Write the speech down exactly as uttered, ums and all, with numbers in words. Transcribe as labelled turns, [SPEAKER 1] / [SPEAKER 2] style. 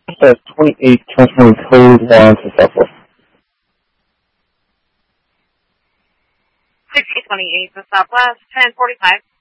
[SPEAKER 1] Says twenty-eight, transferring code one to Southwest.
[SPEAKER 2] sixty twenty-eight to Southwest, ten forty-five.